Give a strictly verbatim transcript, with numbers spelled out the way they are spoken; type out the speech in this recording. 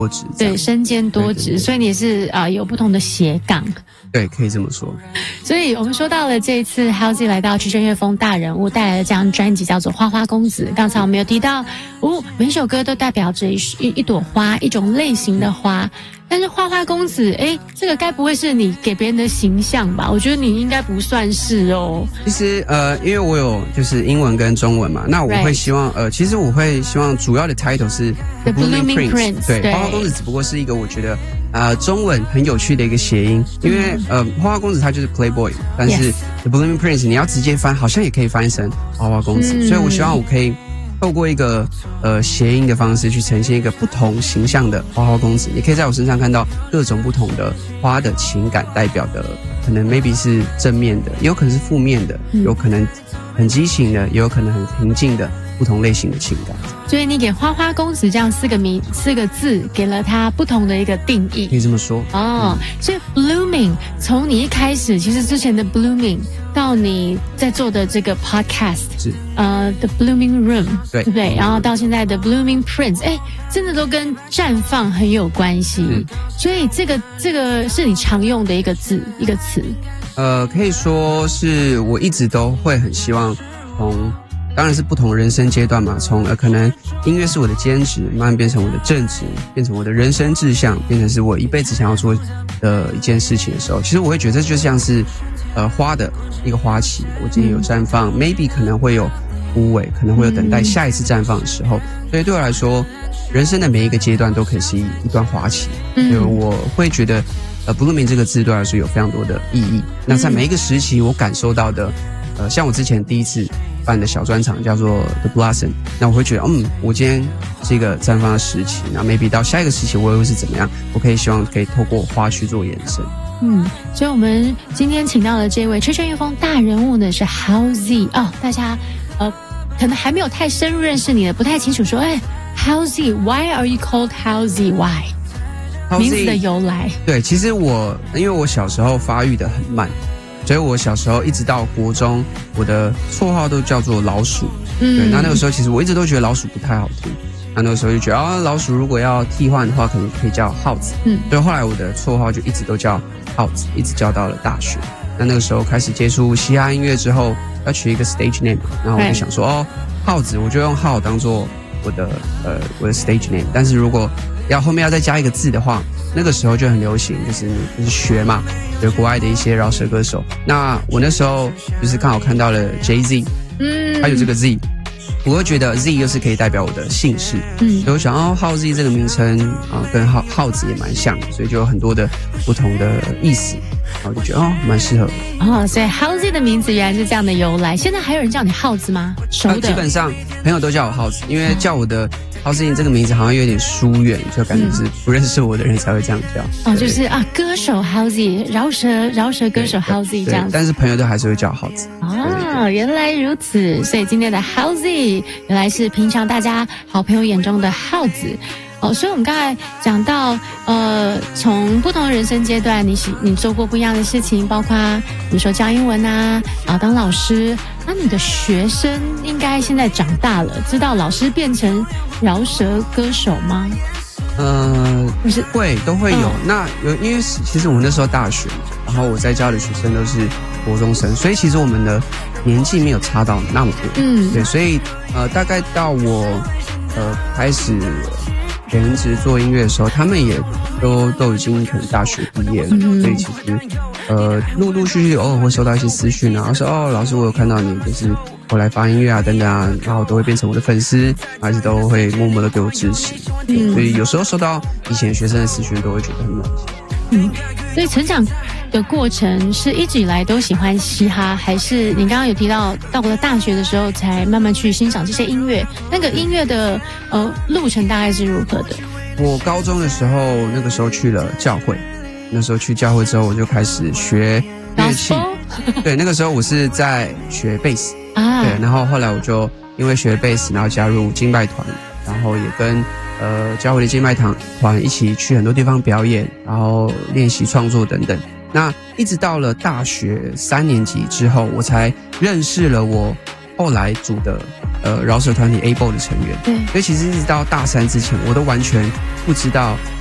多职， 对，身兼多职，所以你是啊、呃、有不同的斜杠。 对，可以这么说。 所以我们说到了这一次 Halsey 来到吹吹乐风大人物带来的这张专辑叫做《花花公子》。刚才我们有提到，哦，每首歌都代表着一一一朵花，一种类型的花。但是花花公子，诶，这个该不会是你给别人的形象吧？我觉得你应该不算是哦。 其实呃，因为我有就是英文跟中文嘛，那我会希望、right. 呃，其实我会希望主要的 title 是 The Blooming Prince, Prince 对， 对， 花花公子只不过是一个我觉得呃中文很有趣的一个谐音，因为、嗯、呃花花公子他就是 Playboy， 但是 The Blooming Prince 你要直接翻，好像也可以翻译成花花公子、嗯，所以我希望我可以透过一个呃谐音的方式去呈现一个不同形象的花花公子，你可以在我身上看到各种不同的花的情感代表的，可能 maybe 是正面的，也有可能是负面的，有可能很激情的，也有可能很平静的，不同类型的情感。 所以你给花花公子这样四个名四个字给了他不同的一个定义， 可以这么说哦、嗯、所以 blooming 从你一开始其实之前的 blooming 到你在做的这个 podcast 是呃 The Blooming Room 对对不对？然后到现在的 Blooming Prince， 哎，真的都跟绽放很有关系，所以这个这个是你常用的一个字一个词。 呃，可以说是我一直都会很希望从，当然是不同人生阶段嘛，从呃可能音乐是我的兼职，慢慢变成我的正职，变成我的人生志向，变成是我一辈子想要做的一件事情的时候，其实我会觉得这就像是呃花的一个花期，我今天有绽放、嗯、maybe 可能会有枯萎，可能会有等待下一次绽放的时候、嗯、所以对我来说人生的每一个阶段都可以是一一段花期，所以我会觉得呃 blooming 这个字对我来说有非常多的意义。那在每一个时期我感受到的呃像我之前第一次办的小专场叫做 The Blossom， 那我会觉得嗯我今天是一个绽放的时期，那 maybe 到下一个时期我又是怎么样，我可以希望可以透过花去做延伸。 嗯，所以我们今天请到的这位吹吹乐风大人物呢是 Halsey 哦，大家呃可能还没有太深入认识你的，不太清楚说，哎 Halsey why are you called Halsey why 名字的由来。 对，其实我因为我小时候发育的很慢，所以我小时候一直到国中，我的绰号都叫做老鼠。嗯，对，那那个时候其实我一直都觉得老鼠不太好听，那那个时候就觉得啊，老鼠如果要替换的话，可能可以叫耗子。嗯，所以后来我的绰号就一直都叫耗子，一直叫到了大学。那那个时候开始接触嘻哈音乐之后，要取一个 stage name， 然后我就想说，哦，耗子，我就用耗当做我的呃我的 stage name。但是如果要后面要再加一个字的话，那个时候就很流行，就是就是学嘛，就是国外的一些饶舌歌手。那我那时候就是刚好看到了 Jay-Z， 嗯，还有这个 Z， 我会觉得 Z 又是可以代表我的姓氏，嗯，所以我想哦，浩 Z 这个名称啊，跟耗耗子也蛮像的，所以就有很多的不同的意思，然后我就觉得哦，蛮适合的。 哦，所以 Halsey 的名字原来是这样的由来。现在还有人叫你耗子吗？熟的、 呃、基本上朋友都叫我耗子，因为叫我的Halsey这个名字好像有点疏远，就感觉是不认识我的人才会这样叫。 哦，就是啊，歌手 Halsey， 饶舌饶舌歌手 Halsey 这样子。 但是朋友都还是会叫我耗子。 哦，原来如此。所以今天的 Halsey 原来是平常大家好朋友眼中的耗子。哦，所以我们刚才讲到，呃，从不同的人生阶段，你你做过不一样的事情，包括比如说教英文啊，啊，当老师。那你的学生应该现在长大了，知道老师变成饶舌歌手吗？ 呃，就是会都会有。嗯、那有，因为其实我们那时候大学，然后我在教的学生都是国中生，所以其实我们的年纪没有差到那么多。嗯，对，所以呃，大概到我呃开始全职做音乐的时候，他们也都都已经可能大学毕业了，嗯、所以其实呃陆陆续续偶尔会收到一些私讯啊，说哦老师我有看到你就是后来发音乐啊等等啊，然后都会变成我的粉丝，还是都会默默的给我支持，嗯、所以有时候收到以前学生的私讯都会觉得很暖心。 嗯，所以成长的过程是一直以来都喜欢嘻哈，还是你刚刚有提到到了大学的时候才慢慢去欣赏这些音乐？那个音乐的呃路程大概是如何的？ 我高中的时候，那个时候去了教会，那时候去教会之后，我就开始学乐器。对，那个时候我是在学贝斯啊，对，然后后来我就因为学贝斯，然后加入敬拜团，然后也跟呃教会的敬拜团一起去很多地方表演，然后练习创作等等。那一直到了大学三年级之后，我才认识了我后来组的呃饶舌团体 A B O 的成员。 对， 所以其实一直到大三之前，我都完全不知道